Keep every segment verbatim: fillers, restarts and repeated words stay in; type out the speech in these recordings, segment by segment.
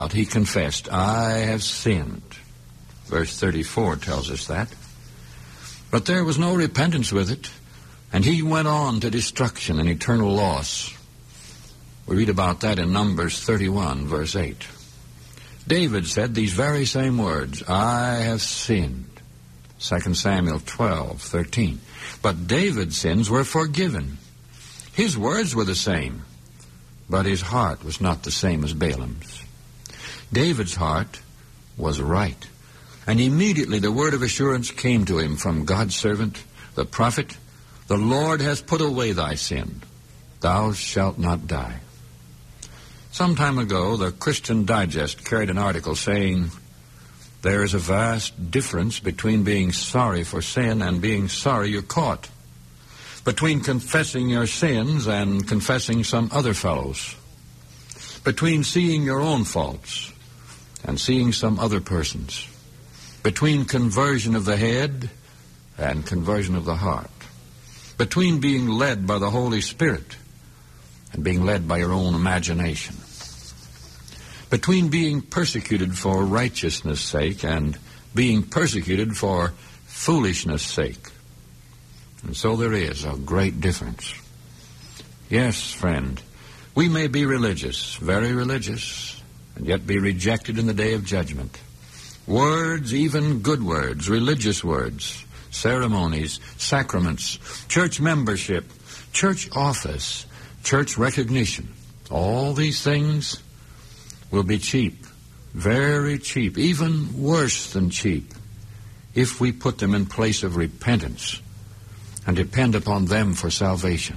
He confessed, I have sinned. Verse thirty-four tells us that. But there was no repentance with it, and he went on to destruction and eternal loss. We read about that in Numbers thirty-one, verse eight. David said these very same words, I have sinned. Second Samuel twelve, thirteen. But David's sins were forgiven. His words were the same, but his heart was not the same as Balaam's. David's heart was right, and immediately the word of assurance came to him from God's servant, the prophet, the Lord has put away thy sin. Thou shalt not die. Some time ago, the Christian Digest carried an article saying, there is a vast difference between being sorry for sin and being sorry you're caught, between confessing your sins and confessing some other fellow's, between seeing your own faults and seeing some other person's, between conversion of the head and conversion of the heart, between being led by the Holy Spirit and being led by your own imagination, between being persecuted for righteousness' sake and being persecuted for foolishness' sake. And so there is a great difference. Yes, friend, we may be religious, very religious, and yet be rejected in the day of judgment. Words, even good words, religious words, ceremonies, sacraments, church membership, church office, church recognition, all these things will be cheap, very cheap, even worse than cheap, if we put them in place of repentance and depend upon them for salvation.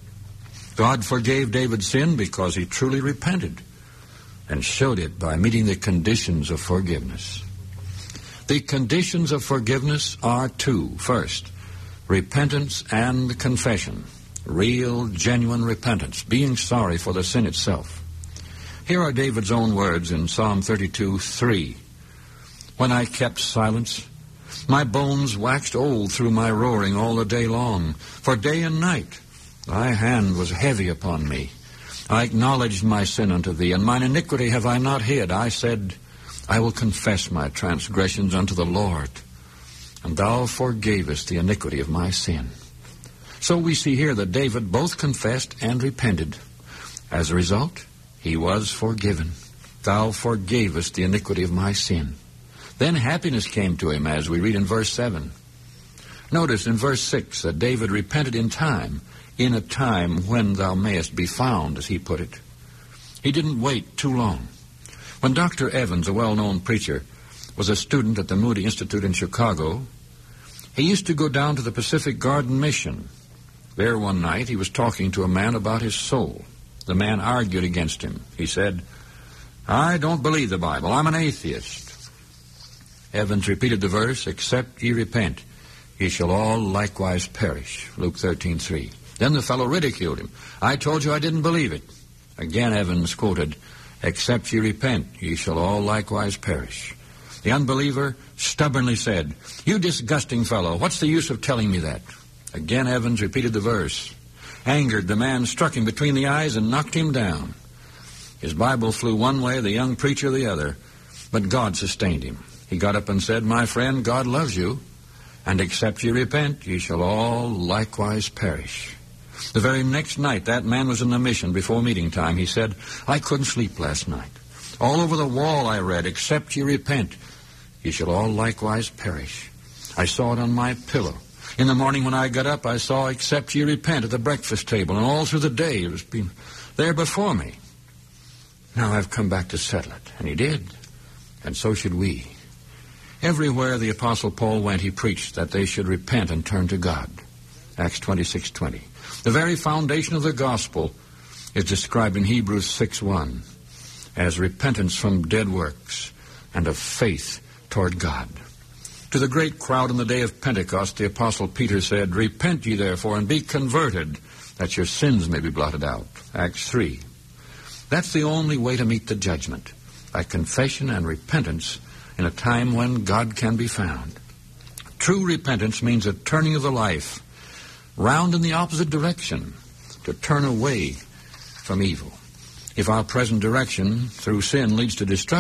God forgave David's sin because he truly repented and showed it by meeting the conditions of forgiveness. The conditions of forgiveness are two. First, repentance and confession. Real, genuine repentance, being sorry for the sin itself. Here are David's own words in Psalm thirty-two, three. When I kept silence, my bones waxed old through my roaring all the day long. For day and night thy hand was heavy upon me. I acknowledged my sin unto thee, and mine iniquity have I not hid. I said, I will confess my transgressions unto the Lord, and thou forgavest the iniquity of my sin. So we see here that David both confessed and repented. As a result, he was forgiven. Thou forgavest the iniquity of my sin. Then happiness came to him, as we read in verse seven. Notice in verse six that David repented in time, in a time when thou mayest be found, as he put it. He didn't wait too long. When Doctor Evans, a well-known preacher, was a student at the Moody Institute in Chicago, he used to go down to the Pacific Garden Mission. There one night he was talking to a man about his soul. The man argued against him. He said, I don't believe the Bible. I'm an atheist. Evans repeated the verse, except ye repent, ye shall all likewise perish. Luke thirteen, three. Then the fellow ridiculed him. I told you I didn't believe it. Again Evans quoted, except ye repent, ye shall all likewise perish. The unbeliever stubbornly said, you disgusting fellow, what's the use of telling me that? Again Evans repeated the verse. Angered, the man struck him between the eyes and knocked him down. His Bible flew one way, the young preacher the other, but God sustained him. He got up and said, my friend, God loves you, and except ye repent, ye shall all likewise perish. The very next night, that man was in the mission before meeting time. He said, I couldn't sleep last night. All over the wall I read, except ye repent, ye shall all likewise perish. I saw it on my pillow. In the morning when I got up, I saw, except ye repent, at the breakfast table, and all through the day it was been there before me. Now I've come back to settle it. And he did. And so should we. Everywhere the Apostle Paul went, he preached that they should repent and turn to God. Acts twenty-six, twenty. The very foundation of the gospel is described in Hebrews six, one as repentance from dead works and of faith toward God. To the great crowd on the day of Pentecost, the Apostle Peter said, repent ye therefore and be converted, that your sins may be blotted out. Acts three. That's the only way to meet the judgment, by confession and repentance in a time when God can be found. True repentance means a turning of the life round in the opposite direction, to turn away from evil. If our present direction through sin leads to destruction,